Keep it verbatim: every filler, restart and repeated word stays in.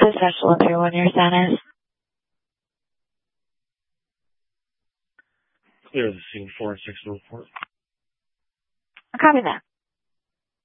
Potential three one your status. Clear the scene four and six report. Copy that.